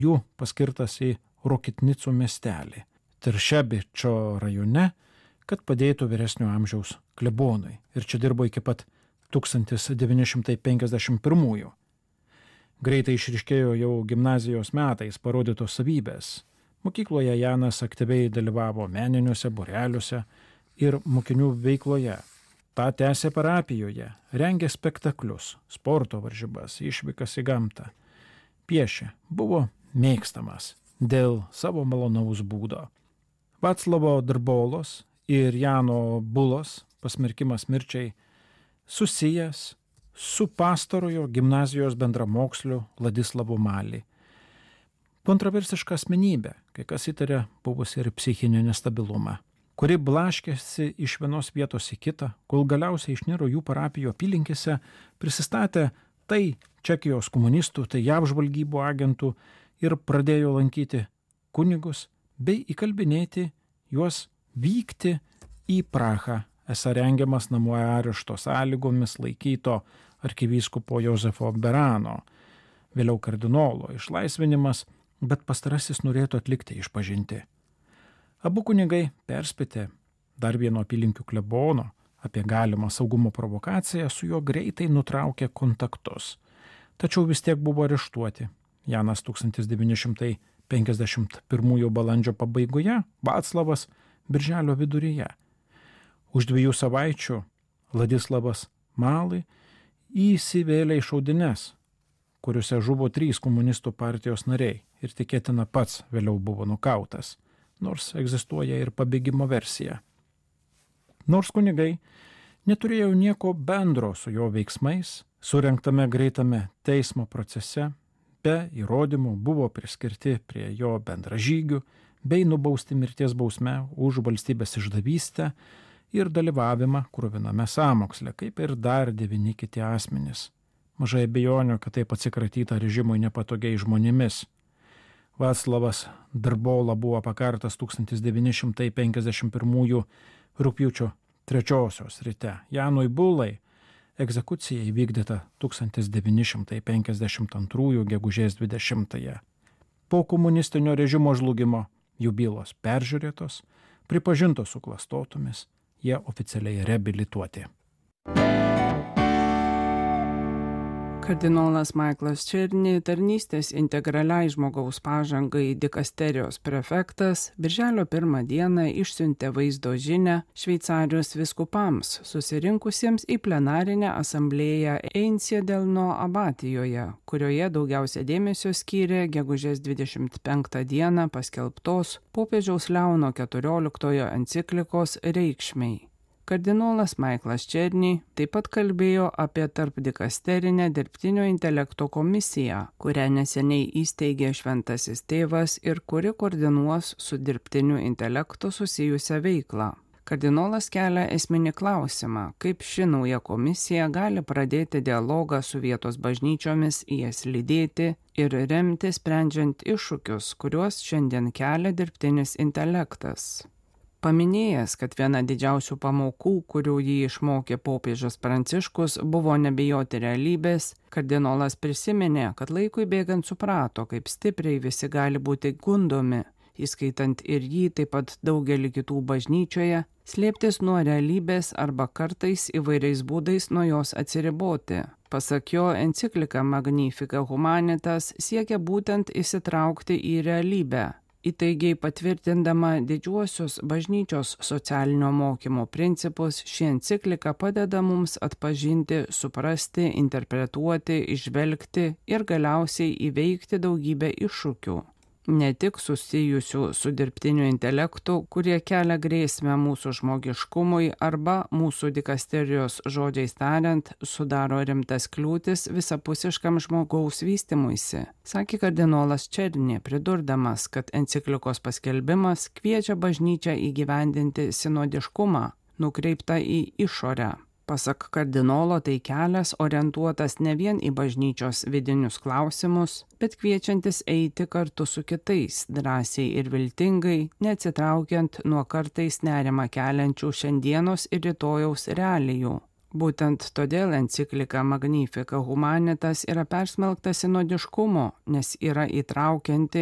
jų paskirtas į Rokitnicų miestelį Tiršebičio rajone, kad padėtų vyresnio amžiaus klebonui. Ir čia dirbo iki pat 1951. Greitai išryškėjo jau gimnazijos metais parodytos savybės. Mokykloje Janas aktyviai dalyvavo meniniuose būreliuose ir mokinių veikloje. Ta tęsė parapijoje, rengė spektaklius, sporto varžybas, išvykas į gamtą. Piešė, buvo mėgstamas dėl savo malonaus būdo. Vaclavo Darbolos ir Jano Bulos pasmerkimas mirčiai susijęs su pastarojo gimnazijos bendramoksliu Vladislavu Malį. Kontroversiška asmenybė, kai kas įtarė buvusi ir psichinį nestabilumą, kuri blaškėsi iš vienos vietos į kitą, kol galiausiai išniro jų parapijo apylinkėse, prisistatė tai Čekijos komunistų, tai JAV žvalgybų agentų ir pradėjo lankyti kunigus bei įkalbinėti juos vykti į Prahą, esą rengiamas namų arešto sąlygomis laikyto arkivyskupo Jozefo Berano, vėliau kardinolo išlaisvinimas, bet pastarasis norėtų atlikti išpažintį. Abu kunigai perspėti dar vieno apylinkių klebono apie galimą saugumo provokaciją, su juo greitai nutraukė kontaktus. Tačiau vis tiek buvo areštuoti. Janas 1951 balandžio pabaigoje, Vaclavas birželio viduryje. Už 2 savaičių Vladislavas Malį įsivėlė į šaudynes, kuriuose žuvo 3 komunistų partijos nariai ir tikėtina pats vėliau buvo nukautas, nors egzistuoja ir pabėgimo versija. Nors kunigai neturėjo nieko bendro su jo veiksmais, surengtame greitame teismo procese, be įrodymų buvo priskirti prie jo bendražygių bei nubausti mirties bausme už valstybės išdavystę ir dalyvavimą kruviname sąmoksle, kaip ir dar 9 kiti asmenys. Mažai abejonių, kad taip atsikratyta režimui nepatogiai žmonėmis. Vaclavas Darbola buvo pakartas 1951 rugpjūčio 3 ryte. Janui Bulai egzekucija įvykdyta 1952 gegužės 20. Po komunistinio režimo žlugimo jų bylos peržiūrėtos, pripažintos suklastotomis, jie oficialiai reabilituoti. Kardinolas Michaelas Černy, tarnystės integraliai žmogaus pažangai dikasterijos prefektas, birželio 1 dieną išsiuntė vaizdo žinią Šveicarijos vyskupams, susirinkusiems į plenarinę asamblėją Einsiedelno abatijoje, kurioje daugiausia dėmesio skyrė gegužės 25 dieną paskelbtos popiežiaus Leono XIV enciklikos reikšmei. Kardinolas Michaelas Černy taip pat kalbėjo apie tarpdikasterinę dirbtinio intelekto komisiją, kurią neseniai įsteigė Šventasis Tėvas ir kuri koordinuos su dirbtiniu intelektu susijusią veiklą. Kardinolas kelia esminį klausimą, kaip ši nauja komisija gali pradėti dialogą su vietos bažnyčiomis, jas lydėti ir remti sprendžiant iššūkius, kuriuos šiandien kelia dirbtinis intelektas. Paminėjęs, kad viena didžiausių pamokų, kurių jį išmokė popiežius Pranciškus, buvo nebijoti realybės, kardinolas prisiminė, kad laikui bėgant suprato, kaip stipriai visi gali būti gundomi, įskaitant ir jį, taip pat daugelį kitų bažnyčioje, slėptis nuo realybės arba kartais įvairiais būdais nuo jos atsiriboti. Pasak jo, enciklika Magnificat Humanitas siekia būtent įsitraukti į realybę, įtaigiai patvirtindama didžiuosius bažnyčios socialinio mokymo principus, ši enciklika padeda mums atpažinti, suprasti, interpretuoti, įžvelgti ir galiausiai įveikti daugybę iššūkių. Ne tik susijusių su dirbtiniu intelektu, kurie kelia grėsmę mūsų žmogiškumui arba mūsų dikasterijos žodžiais tariant, sudaro rimtas kliūtis visapusiškam žmogaus vystymuisi, sakė kardinolas Černy, pridurdamas, kad enciklikos paskelbimas kviečia bažnyčią įgyvendinti sinodiškumą, nukreiptą į išorę. Pasak kardinolo, tai kelias orientuotas ne vien į bažnyčios vidinius klausimus, bet kviečiantis eiti kartu su kitais, drąsiai ir viltingai, neatsitraukiant nuo kartais nerimą keliančių šiandienos ir rytojaus realijų, Būtent todėl enciklika Magnificat Humanitas yra persmelkta sinodiškumo, nes yra įtraukianti